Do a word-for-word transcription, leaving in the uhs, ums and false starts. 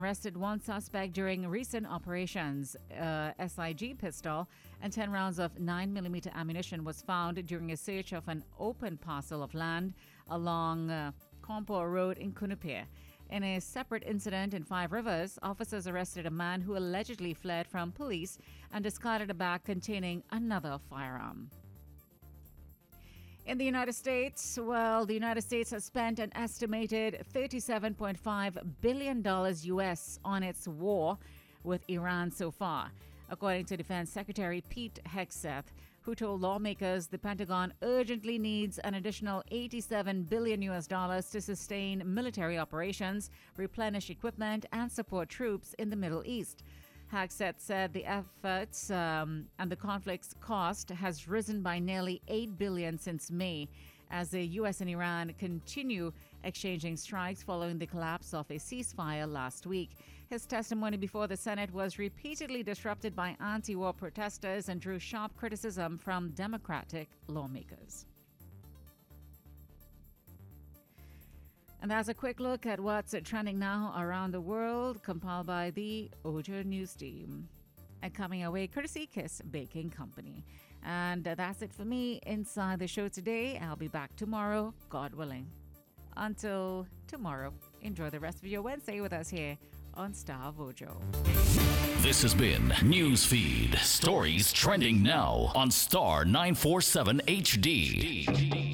arrested one suspect during recent operations. Uh, S I G pistol and ten rounds of nine millimeter ammunition was found during a search of an open parcel of land along uh, Compo Road in Cunupia. In a separate incident in Five Rivers, officers arrested a man who allegedly fled from police and discarded a bag containing another firearm. In the United States, well, the United States has spent an estimated thirty-seven point five billion dollars U S on its war with Iran so far, according to Defense Secretary Pete Hegseth, who told lawmakers the Pentagon urgently needs an additional eighty-seven billion U S dollars to sustain military operations, replenish equipment, and support troops in the Middle East. Hegseth said the efforts um, and the conflict's cost has risen by nearly eight billion dollars since May, as the U S and Iran continue exchanging strikes following the collapse of a ceasefire last week. His testimony before the Senate was repeatedly disrupted by anti-war protesters and drew sharp criticism from Democratic lawmakers. And that's a quick look at what's trending now around the world, compiled by the Ojo News team. And coming away, courtesy Kiss Baking Company. And that's it for me inside the show today. I'll be back tomorrow, God willing. Until tomorrow, enjoy the rest of your Wednesday with us here on Star of Ojo. This has been Newsfeed, stories trending now on Star nine forty-seven H D.